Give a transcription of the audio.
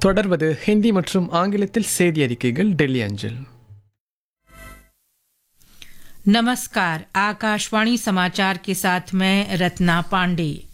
தொடர்வது ஹிந்தி மற்றும் ஆங்கிலத்தில் செய்தி அறிக்கைகள் டெல்லி அஞ்சல். नमस्कार, आकाशवाणी समाचार के साथ मैं रत्ना पांडे।